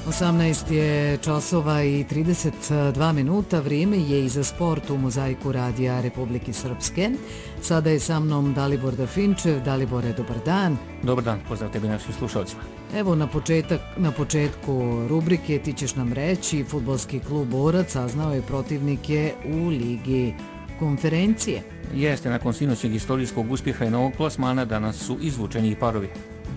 18 je časova i 32 minuta. Vrijeme je i za sport u mozaiku Radija Republike Srpske. Sada je sa mnom Dalibor Dafinčev. Dalibore, dobar dan. Dobar dan, pozdrav tebi našim slušalcima. Evo na početku rubrike ti ćeš nam reći, fudbalski klub Borac saznao je protivnike u Ligi konferencije. Jeste, nakon sinoćeg istorijskog uspjeha i novog plasmana danas su izvučeni i parovi.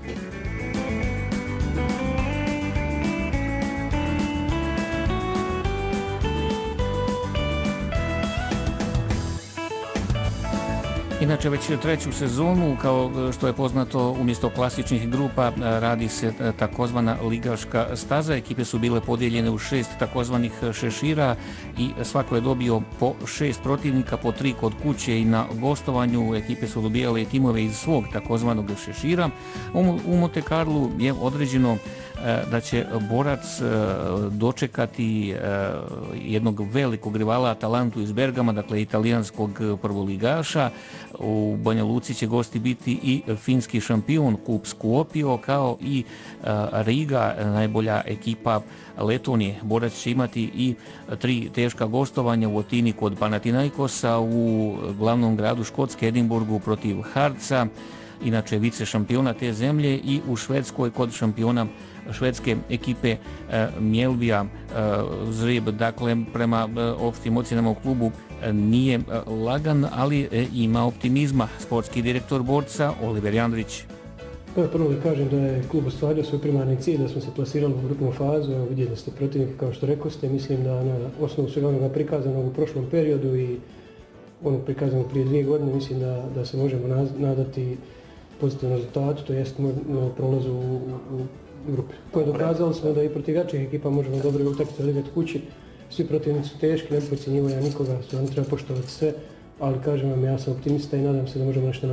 Inače, već treću sezonu, kao što je poznato, umjesto klasičnih grupa radi se takozvana ligaška staza. Ekipe su bile podijeljene u 6 takozvanih šešira i svako je dobio po 6 protivnika, po 3 kod kuće i na gostovanju. Ekipe su dobijale timove iz svog takozvanog šešira. U Monte Carlu je određeno da će Borac dočekati jednog velikog rivala Atalantu iz Bergama, dakle italijanskog prvoligaša. U Banja Luci će gosti biti i finski šampion klub Skopje, kao i Riga, najbolja ekipa Letonije. Borac će imati i 3 teška gostovanja u Atini kod Panathinaikosa, u glavnom gradu Škotske Edinburgu protiv Heartsa, inače vice šampiona te zemlje, i u Švedskoj kod šampiona švedske ekipe Mjällbya Zreb. Dakle, prema opštim ocjenama u klubu nije lagan, ali ima optimizma. Sportski direktor Borca Oliver Jandrić. Prvo da kažem da je klub ostvario svoj primarni cilj, da smo se plasirali u grupnu fazu. Vidjeli ste protivnika, kao što rekoste. Mislim da na osnovu svega onoga prikazanog u prošlom periodu i onog prikazanog prije 2 godine, mislim da se možemo nadati pozitivnom rezultatu, to jest prolazu u grupi. Dokazali smo da i protiv jačih ekipa možemo dobro utakmice odigrati kući. Svi protivnici su teški, ne podcjenjivaju nikoga, stvarno treba poštovati sve, ali kažem vam, ja sam optimista i nadam se da možemo nešto